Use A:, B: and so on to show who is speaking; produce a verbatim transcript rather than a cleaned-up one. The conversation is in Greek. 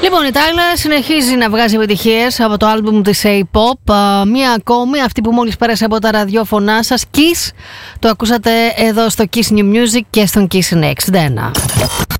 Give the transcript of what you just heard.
A: Λοιπόν, η Tyler συνεχίζει να βγάζει επιτυχίες από το άλμπουμ της A-Pop. Μία ακόμη, αυτή που μόλις πέρασε από τα ραδιόφωνά σας, Kiss. Το ακούσατε εδώ στο Kiss New Music και στον Kiss εξήντα ένα.